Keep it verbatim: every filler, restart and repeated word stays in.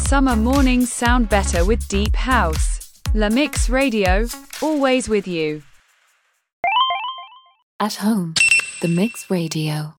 Summer mornings sound better with deep house. La Mix Radio, always with you. At home, The Mix Radio.